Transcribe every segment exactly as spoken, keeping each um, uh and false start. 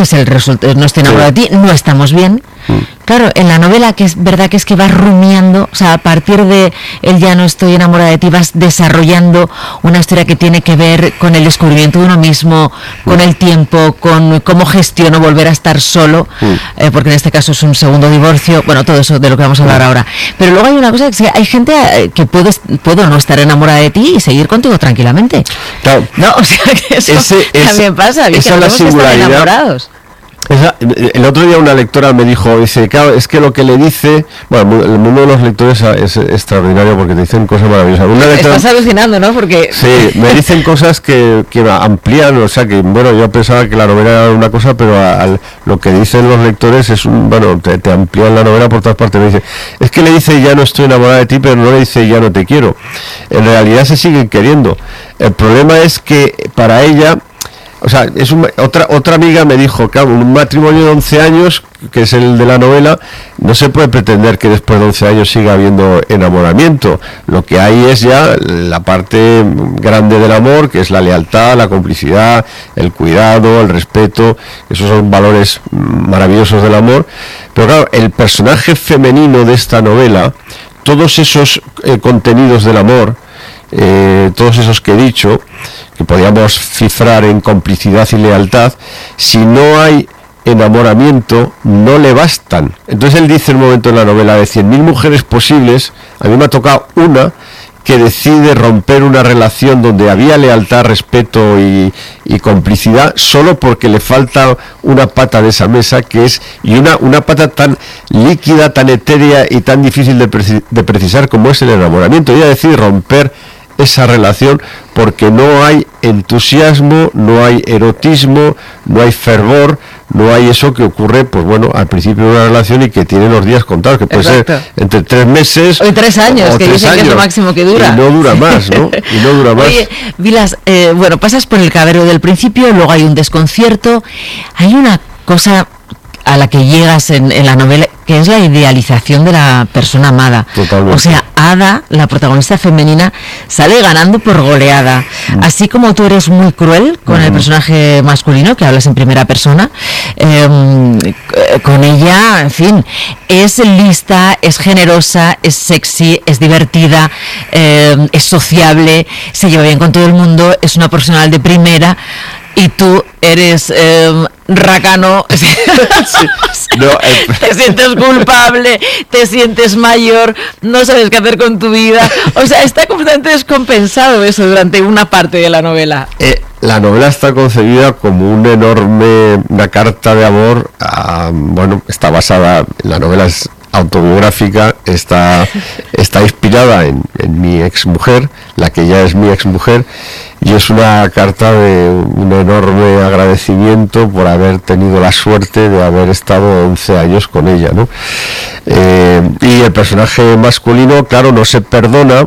que es el resultado, no estoy enamorado sí. de ti, no estamos bien. Mm. Claro, en la novela, que es verdad que es que vas rumiando, o sea, a partir de el ya no estoy enamorada de ti, vas desarrollando una historia que tiene que ver con el descubrimiento de uno mismo, mm. con el tiempo, con cómo gestiono volver a estar solo, mm. eh, porque en este caso es un segundo divorcio, bueno, todo eso de lo que vamos a hablar mm. ahora. Pero luego hay una cosa, que hay gente eh, que puedo, puedo no estar enamorada de ti y seguir contigo tranquilamente. Claro. No, o sea, que eso ese, también es, pasa, que esa no es la singularidad. Enamorados. Esa, el otro día una lectora me dijo, dice, claro, es que lo que le dice, bueno, el mundo de los lectores es extraordinario porque te dicen cosas maravillosas. Una lectora, estás alucinando, ¿no? Porque sí, me dicen cosas que, que amplían, o sea, que bueno, yo pensaba que la novela era una cosa, pero a, a, lo que dicen los lectores es un, bueno, te, te amplían la novela por todas partes. Me dice, es que le dice ya no estoy enamorada de ti, pero no le dice ya no te quiero. En realidad se siguen queriendo. El problema es que para ella, o sea, es un, otra otra amiga me dijo, claro, un matrimonio de once años, que es el de la novela, no se puede pretender que después de once años siga habiendo enamoramiento. Lo que hay es ya la parte grande del amor, que es la lealtad, la complicidad, el cuidado, el respeto. Esos son valores maravillosos del amor. Pero claro, el personaje femenino de esta novela, todos esos eh, contenidos del amor, eh, todos esos que he dicho, que podríamos cifrar en complicidad y lealtad, si no hay enamoramiento, no le bastan. Entonces él dice en un momento en la novela, de cien mil mujeres posibles, a mí me ha tocado una que decide romper una relación donde había lealtad, respeto y, y complicidad, solo porque le falta una pata de esa mesa, que es, y una, una pata tan líquida, tan etérea y tan difícil de, preci- de precisar como es el enamoramiento. Ella decide romper esa relación porque no hay entusiasmo, no hay erotismo, no hay fervor, no hay eso que ocurre, pues bueno, al principio de una relación y que tiene los días contados, que puede Exacto. ser entre tres meses o tres años, o, o que tres dicen años, que es lo máximo que dura. Y no dura más, ¿no? Y no dura más. Oye, Vilas, eh, bueno, pasas por el cabreo del principio, luego hay un desconcierto, hay una cosa a la que llegas en, en la novela, que es la idealización de la persona amada. Totalmente. O sea, Ada, la protagonista femenina, sale ganando por goleada. Mm. Así como tú eres muy cruel con mm. el personaje masculino, que hablas en primera persona, eh, con ella, en fin, es lista, es generosa, es sexy, es divertida, eh, es sociable, se lleva bien con todo el mundo, es una profesional de primera. Y tú eres eh, racano, sí. no, eh. te sientes culpable, te sientes mayor, no sabes qué hacer con tu vida. O sea, está completamente descompensado eso durante una parte de la novela. Eh, la novela está concebida como un enorme, una carta de amor. A, bueno, está basada, la novela es autobiográfica, está, está inspirada en, en mi exmujer, la que ya es mi exmujer, y es una carta de un enorme agradecimiento por haber tenido la suerte de haber estado once años con ella, ¿no? Eh, y el personaje masculino, claro, no se perdona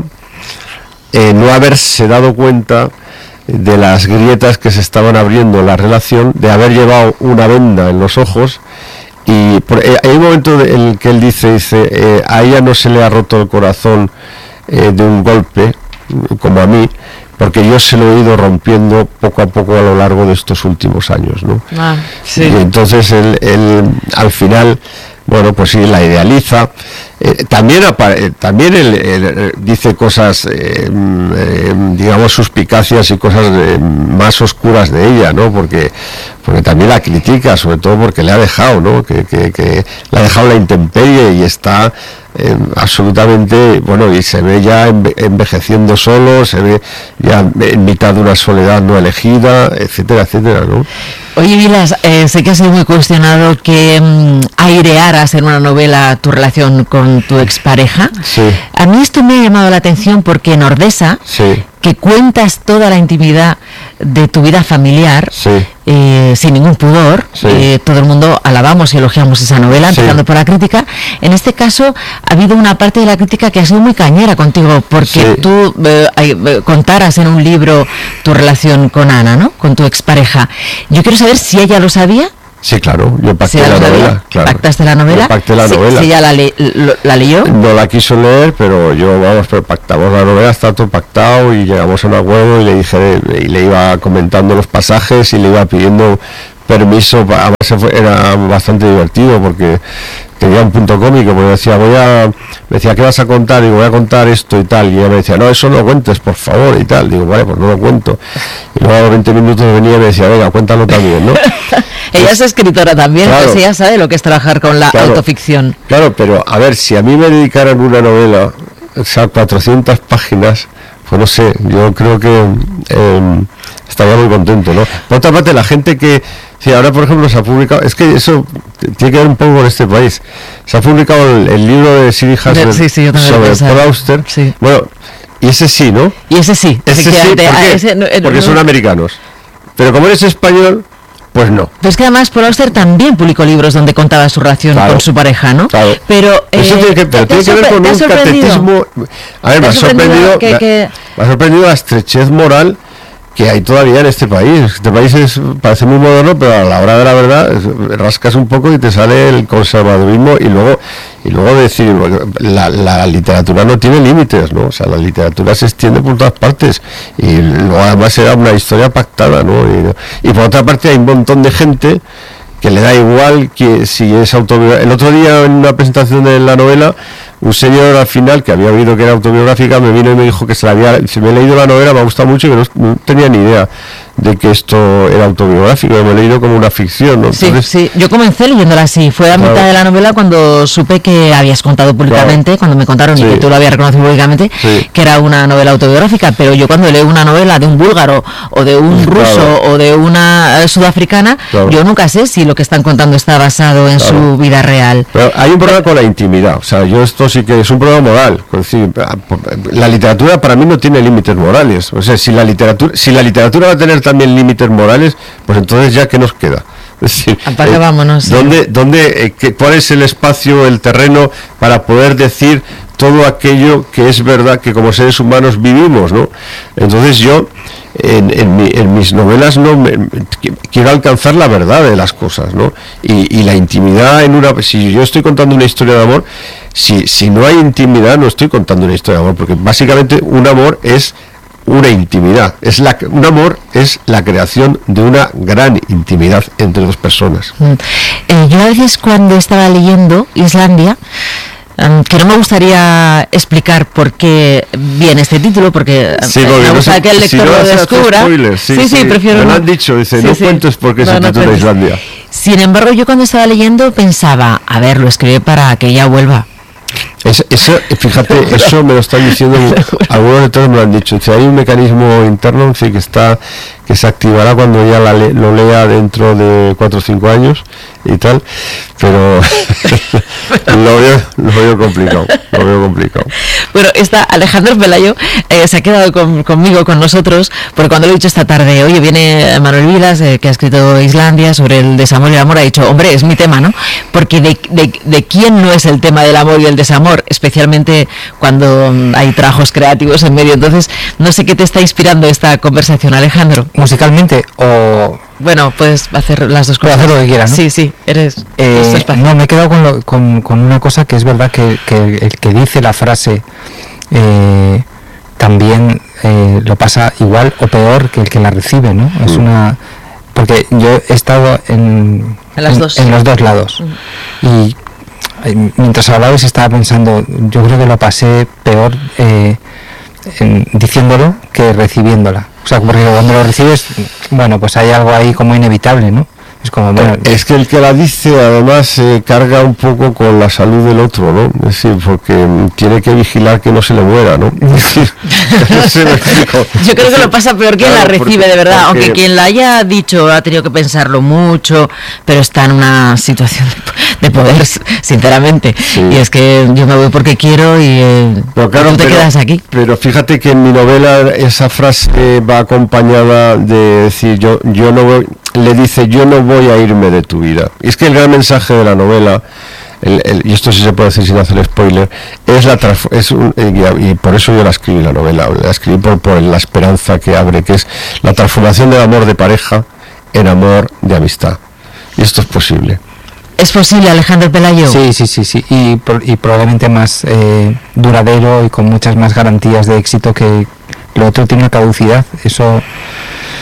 eh, no haberse dado cuenta de las grietas que se estaban abriendo en la relación, de haber llevado una venda en los ojos. Y por, eh, hay un momento en el que él dice, dice eh, a ella no se le ha roto el corazón eh, de un golpe, como a mí, porque yo se lo he ido rompiendo poco a poco a lo largo de estos últimos años, ¿no? Ah, sí. Y entonces él, él al final, bueno, pues sí, la idealiza. Eh, también eh, también él, él dice cosas, eh, eh, digamos, suspicacias y cosas de, más oscuras de ella, ¿no? Porque porque también la critica, sobre todo porque le ha dejado, ¿no? Que, que, que le ha dejado la intemperie y está eh, absolutamente, bueno, y se ve ya enve- envejeciendo solo, se ve ya en mitad de una soledad no elegida, etcétera, etcétera, ¿no? Oye, Vilas, eh, sé que ha sido muy cuestionado que mmm, airearas en una novela tu relación con tu expareja. Sí. A mí esto me ha llamado la atención porque en Ordesa, Sí. que cuentas toda la intimidad de tu vida familiar, Sí. eh, sin ningún pudor, Sí. eh, todo el mundo alabamos y elogiamos esa novela, Sí. empezando por la crítica. En este caso ha habido una parte de la crítica que ha sido muy cañera contigo, porque Sí. tú eh, eh, contaras en un libro tu relación con Ana, ¿no? Con tu expareja. Yo quiero saber si ella lo sabía. Sí, claro, yo pacté Si ella la lo sabía. novela, claro. ¿Pactaste la novela? Yo pacté la Si- novela. Si ella la, le- lo- la leyó. No la quiso leer, pero yo, vamos, pero pactamos la novela, está todo pactado y llegamos a un acuerdo y le dije, y le iba comentando los pasajes y le iba pidiendo permiso, además era bastante divertido porque tenía un punto cómico, porque decía, voy a, me decía, ¿qué vas a contar? Digo, voy a contar esto y tal, y ella me decía, no, eso no lo cuentes, por favor, y tal. Digo, vale, pues no lo cuento. Y luego a los veinte minutos venía y me decía, venga, cuéntalo también, ¿no? Ella es escritora también, claro, pues ella sabe lo que es trabajar con la claro, autoficción. Claro, pero a ver, si a mí me dedicaran una novela, o sea, cuatrocientas páginas, pues no sé, yo creo que eh, estaría muy contento, ¿no? Por otra parte, la gente que, sí, ahora por ejemplo se ha publicado, es que eso tiene que ver un poco con este país, se ha publicado el, el libro de Siri Hasler sí, sí, sobre Paul Auster, sí. Bueno, y ese sí, ¿no? Y ese sí, ese sí, ¿por qué? Ese, no, no, porque son americanos, pero como eres español, pues no. Pero es que además Paul Auster también publicó libros donde contaba su relación claro, con su pareja, ¿no? Claro. Pero, eh, eso tiene que, pero tiene que ver con un catecismo. A ver, me ha sorprendido, que, que... me ha sorprendido la estrechez moral que hay todavía en este país. Este país es, parece muy moderno, pero a la hora de la verdad rascas un poco y te sale el conservadurismo y luego y luego decir la, la literatura no tiene límites, ¿no? O sea, la literatura se extiende por todas partes y luego además era una historia pactada, ¿no? Y, y por otra parte hay un montón de gente que le da igual que si es autobiográfica. El otro día en una presentación de la novela, un señor al final que había oído que era autobiográfica me vino y me dijo que se la había, se me ha leído la novela, me ha gustado mucho y que no, no tenía ni idea de que esto era autobiográfico, me he leído como una ficción, ¿no? Entonces, sí, sí, yo comencé leyéndola así, fue a claro, mitad de la novela cuando supe que habías contado públicamente, claro, cuando me contaron sí, y que tú lo habías reconocido públicamente, sí, que era una novela autobiográfica, pero yo cuando leo una novela de un búlgaro o de un ruso claro, o de una eh, sudafricana, claro, yo nunca sé si lo que están contando está basado en claro, su vida real. Pero hay un problema con la intimidad, o sea, yo esto sí que es un problema moral, es decir, la literatura para mí no tiene límites morales, o sea, si la literatura, si la literatura va a tener también límites morales, pues entonces ya ¿qué nos queda? Es decir, eh, vámonos, ¿dónde, sí, dónde, eh, qué, cuál es el espacio, el terreno para poder decir todo aquello que es verdad que como seres humanos vivimos, ¿no? Entonces yo en, en, mi, en mis novelas no me, quiero alcanzar la verdad de las cosas, ¿no? Y, y la intimidad en una, si yo estoy contando una historia de amor, si, si no hay intimidad no estoy contando una historia de amor, porque básicamente un amor es una intimidad, es la, un amor es la creación de una gran intimidad entre dos personas. Mm. Eh, yo a veces cuando estaba leyendo Islandia, um, que no me gustaría explicar por qué viene este título, porque sí, me gusta no que el lector si no lo descubra. Spoilers, sí, sí, sí, sí, prefiero. Me lo no. han dicho, dice, sí, no sí. cuentes por qué no, se no titula Islandia. Sin embargo, yo cuando estaba leyendo pensaba, a ver, lo escribí para que ella vuelva. Es, eso, fíjate, eso me lo están diciendo algunos lectores, me lo han dicho. Si hay un mecanismo interno, en fin, que está, que se activará cuando ella la le, lo lea dentro de cuatro o cinco años y tal, pero lo veo, lo veo complicado, lo veo complicado. Bueno, está Alejandro Pelayo, eh, se ha quedado con, conmigo, con nosotros, porque cuando lo he dicho esta tarde, oye, viene Manuel Vilas, eh, que ha escrito Islandia sobre el desamor y el amor, ha dicho, hombre, es mi tema, ¿no? Porque de, de, de quién no es el tema del amor y el desamor, especialmente cuando um, hay trabajos creativos en medio. Entonces, no sé qué te está inspirando esta conversación, Alejandro. ¿Musicalmente o...? Bueno, puedes hacer las dos cosas. Puedes hacer lo que quieras, ¿no? Sí, sí, eres... Eh, no, me he quedado con, lo, con, con una cosa que es verdad que, que el que dice la frase eh, también eh, lo pasa igual o peor que el que la recibe, ¿no? Mm. Es una... Porque yo he estado en, en, las en, dos. en los dos lados. Mm. Y mientras hablabais estaba pensando, yo creo que lo pasé peor eh, en, diciéndolo que recibiéndola. O sea, porque cuando lo recibes, bueno, pues hay algo ahí como inevitable, ¿no? Es como, bueno, es que el que la dice además se eh, carga un poco con la salud del otro, ¿no? Es decir, porque tiene que vigilar que no se le muera, ¿no? Es decir, no sé, me explico. Yo creo que lo pasa peor quien claro, la recibe, porque, de verdad, porque... aunque quien la haya dicho ha tenido que pensarlo mucho, pero está en una situación de, de poder, sinceramente. Sí. Y es que yo me voy porque quiero y eh, pero claro, tú te pero, quedas aquí. Pero fíjate que en mi novela esa frase va acompañada de decir, yo, yo no voy... le dice, yo no voy a irme de tu vida. Y es que el gran mensaje de la novela, el, el, y esto sí se puede decir sin hacer spoiler, es la es un, y, y por eso yo la escribí la novela, la escribí por, por la esperanza que abre, que es la transformación del amor de pareja en amor de amistad. Y esto es posible. ¿Es posible, Alejandro Pelayo? Sí, sí, sí, sí. Y, y probablemente más eh, duradero y con muchas más garantías de éxito, que lo otro tiene una caducidad. Eso...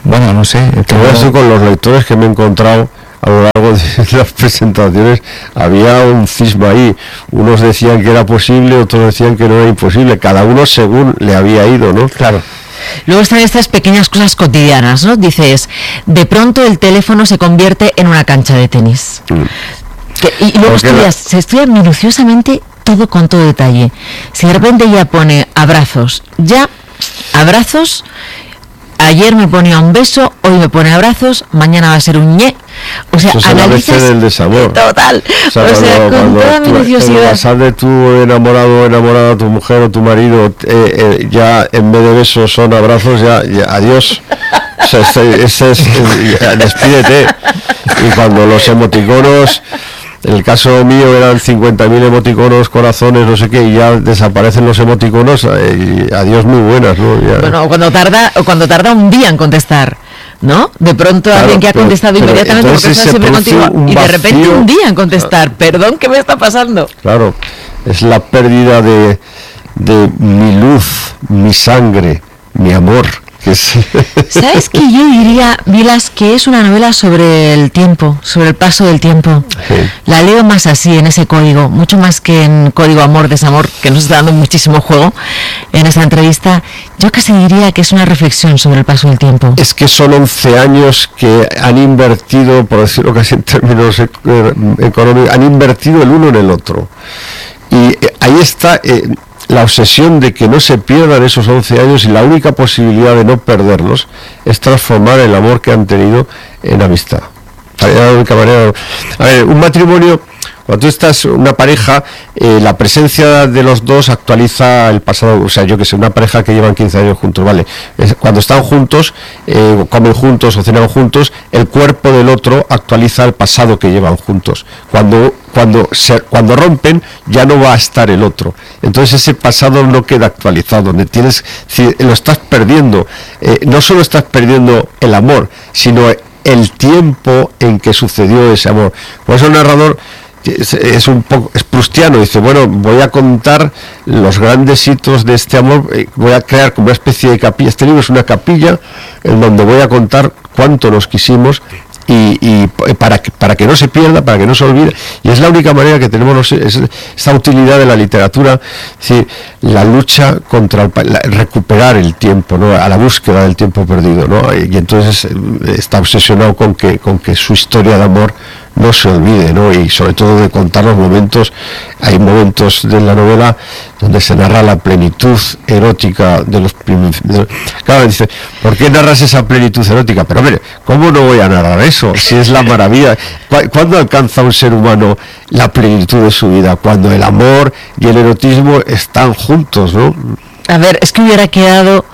bueno, no sé. Te voy a decir con los lectores que me he encontrado a lo largo de las presentaciones, había un cisma ahí. Unos decían que era posible, otros decían que no era imposible. Cada uno según le había ido, ¿no? Claro. Luego están estas pequeñas cosas cotidianas, ¿no? Dices, de pronto el teléfono se convierte en una cancha de tenis. Mm. Que, y, y luego estudias, la... se estudia minuciosamente todo con todo detalle. Si de repente ya pone abrazos, ya abrazos, ayer me ponía un beso, hoy me pone abrazos, mañana va a ser un ñe. O sea, eso analizas del desamor. Total. O sea, o sea cuando, con toda minuciosidad. Pasar de tu enamorado o enamorada, tu mujer o tu marido, eh, eh, ya en vez de besos son abrazos, ya, ya adiós. O sea, ese, ese es, eh, despídete. Y cuando los emoticonos, en el caso mío eran cincuenta mil emoticonos, corazones, no sé qué, y ya desaparecen los emoticonos, eh, y adiós muy buenas, ¿no? Ya. Bueno, cuando tarda, o cuando tarda un día en contestar, ¿no? De pronto claro, alguien que ha contestado pero, inmediatamente pero porque está siempre contigo, y de repente un día en contestar, perdón, ¿qué me está pasando? Claro, es la pérdida de, de mi luz, mi sangre, mi amor. Que es... ¿Sabes que yo diría, Vilas, que es una novela sobre el tiempo, sobre el paso del tiempo? Sí. La leo más así, en ese código, mucho más que en Código Amor, Desamor, que nos está dando muchísimo juego en esta entrevista. Yo casi diría que es una reflexión sobre el paso del tiempo. Es que son once años que han invertido, por decirlo casi en términos económicos, han invertido el uno en el otro. Y ahí está... Eh, la obsesión de que no se pierdan esos once años, y la única posibilidad de no perderlos es transformar el amor que han tenido en amistad. La única manera. A ver, un matrimonio, cuando tú estás una pareja, eh, la presencia de los dos actualiza el pasado. O sea, yo que sé, una pareja que llevan quince años juntos, vale, es, cuando están juntos, eh, comen juntos o cenan juntos, el cuerpo del otro actualiza el pasado que llevan juntos. Cuando cuando se, cuando rompen, ya no va a estar el otro. Entonces ese pasado no queda actualizado, donde tienes, si, lo estás perdiendo. Eh, no solo estás perdiendo el amor, sino el tiempo en que sucedió ese amor. Por eso el narrador es, es un poco es prustiano, dice, bueno, voy a contar los grandes hitos de este amor, eh, voy a crear como una especie de capilla. Este libro es una capilla en donde voy a contar cuánto nos quisimos, y, y para que para que no se pierda, para que no se olvide, y es la única manera que tenemos, no sé, es esta utilidad de la literatura, es decir, la lucha contra el, la, recuperar el tiempo, ¿no? A la búsqueda del tiempo perdido, ¿no? Y, y entonces está obsesionado con que con que su historia de amor no se olvide, ¿no? Y sobre todo de contar los momentos. Hay momentos de la novela donde se narra la plenitud erótica de los primeros. Claro, dice, ¿por qué narras esa plenitud erótica? Pero hombre, ¿cómo no voy a narrar eso? Si es la maravilla. ¿Cuándo alcanza un ser humano la plenitud de su vida? Cuando el amor y el erotismo están juntos, ¿no? A ver, es que hubiera quedado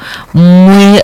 muy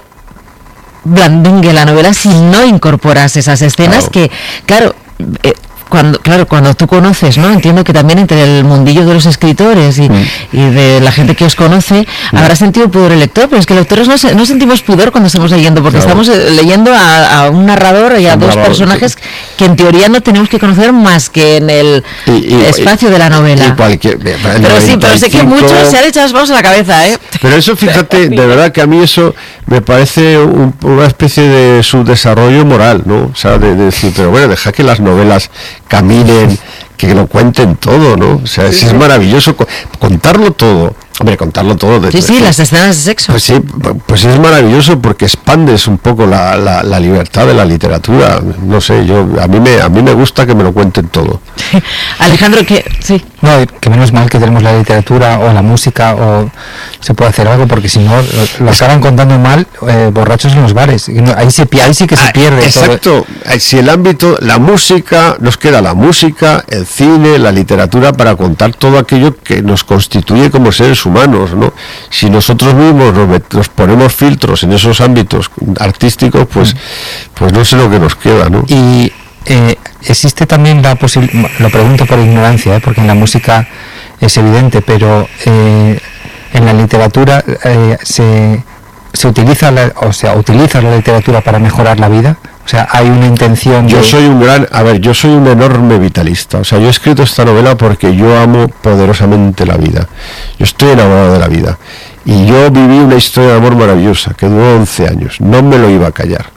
blandungue la novela si no incorporas esas escenas, claro. que, claro, eh, cuando claro cuando tú conoces, ¿no? Entiendo que también entre el mundillo de los escritores y, mm. y de la gente que os conoce, mm. habrá sentido pudor el lector, pero es que lectores no, se, no sentimos pudor cuando estamos leyendo, porque claro. estamos leyendo a, a un narrador y a un dos narrador, personajes sí. que en teoría no tenemos que conocer más que en el y, y, espacio y, de la novela. Y cualquier, pero noventa y cinco, sí, pero sé que muchos se han echado las manos a la cabeza, ¿eh? Pero eso, fíjate, de verdad que a mí eso me parece un, una especie de subdesarrollo moral, ¿no? O sea, de, de decir, pero bueno, deja que las novelas caminen, que lo cuenten todo, ¿no? O sea, sí, sí. es maravilloso contarlo todo. Hombre, contarlo todo. De, sí, sí, de, las escenas de sexo. Pues sí, pues es maravilloso porque expandes un poco la, la, la libertad de la literatura. No sé, yo a mí me a mí me gusta que me lo cuenten todo. Alejandro, que sí. No, que menos mal que tenemos la literatura o la música o se puede hacer algo, porque si no lo acaban contando mal, eh, borrachos en los bares. Ahí se ahí sí que se pierde. Ah, exacto. Todo. Si el ámbito, la música, nos queda la música, el cine, la literatura para contar todo aquello que nos constituye como seres humanos, ¿no? Si nosotros mismos nos, nos ponemos filtros en esos ámbitos artísticos, pues, pues no sé lo que nos queda, ¿no? Y eh, existe también la posibilidad, lo pregunto por ignorancia, ¿eh? Porque en la música es evidente, pero eh, en la literatura eh, se se utiliza la, o sea, utiliza la literatura para mejorar la vida. O sea, hay una intención. Yo de... soy un gran, a ver, yo soy un enorme vitalista. O sea, yo he escrito esta novela porque yo amo poderosamente la vida. Yo estoy enamorado de la vida. Y yo viví una historia de amor maravillosa que duró once años. No me lo iba a callar.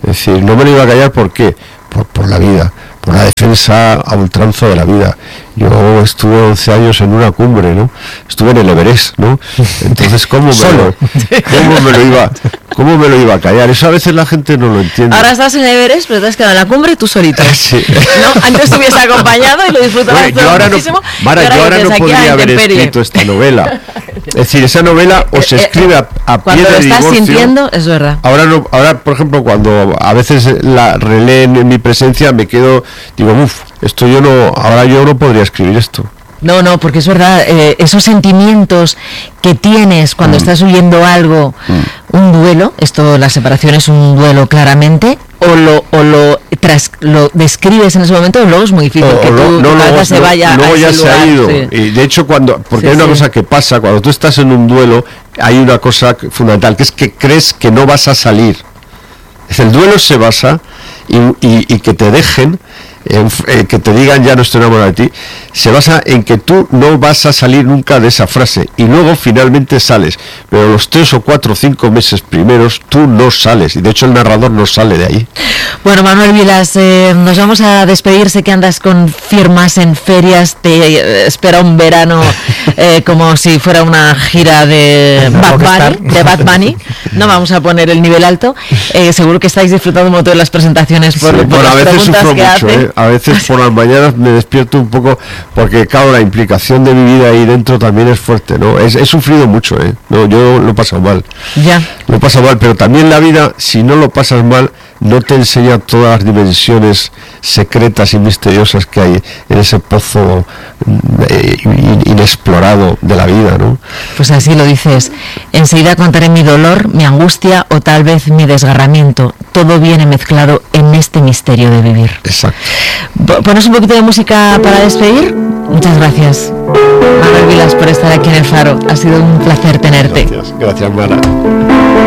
Es decir, no me lo iba a callar, ¿por qué? Por, por la vida, por la defensa a ultranza de la vida. Yo estuve once años en una cumbre, ¿no? Estuve en el Everest, ¿no? Entonces, ¿cómo me, lo, cómo me lo iba cómo me lo iba a callar? Eso a veces la gente no lo entiende. Ahora estás en el Everest, pero te has quedado en la cumbre tú solito. Sí. ¿No? Antes te hubiese acompañado y lo disfrutabas bueno, todo yo ahora muchísimo. No, Mara, yo ahora no podría haber escrito esta novela. Es decir, esa novela o se escribe a, a pie de divorcio. Cuando lo estás sintiendo, es verdad. Ahora, no, ahora, por ejemplo, cuando a veces la releen en mi presencia, me quedo, digo, uff, esto yo no, ahora yo no podría escribir esto. No, no, porque es verdad, eh, esos sentimientos que tienes cuando mm. estás huyendo algo, mm. un duelo, esto, la separación es un duelo claramente, o lo o lo, tras, lo describes en ese momento, luego es muy difícil o, que tu, no, tu cabeza no, se vaya luego a ya ese se lugar, ha ido. Sí. Y de hecho, cuando porque sí, hay una sí. cosa que pasa, cuando tú estás en un duelo, hay una cosa fundamental, que es que crees que no vas a salir. El duelo se basa y, y, y que te dejen, En, eh, que te digan ya no estoy enamorado de ti, se basa en que tú no vas a salir nunca de esa frase y luego finalmente sales, pero los tres o cuatro o cinco meses primeros tú no sales, y de hecho el narrador no sale de ahí. Bueno, Manuel Vilas, eh, nos vamos a despedir. Sé que andas con firmas en ferias, te eh, espera un verano eh, como si fuera una gira de Bad Bunny, de Bad Bunny. No vamos a poner el nivel alto, eh, seguro que estáis disfrutando un montón de las presentaciones por, sí, por bueno, las a veces preguntas sufro que mucho, hacen. ¿eh? A veces por las mañanas me despierto un poco, porque claro, la implicación de mi vida ahí dentro también es fuerte, ¿no? Es, he sufrido mucho, ¿eh? No, yo lo he pasado mal. Ya. Lo he pasado mal, pero también la vida, si no lo pasas mal, no te enseña todas las dimensiones secretas y misteriosas que hay en ese pozo eh, inexplorado de la vida, ¿no? Pues así lo dices. Enseguida contaré mi dolor, mi angustia o tal vez mi desgarramiento. Todo viene mezclado en este misterio de vivir. Exacto. ¿Pones un poquito de música para despedir? Muchas gracias, Manuel Vilas, por estar aquí en El Faro. Ha sido un placer tenerte. Gracias, gracias, Mara.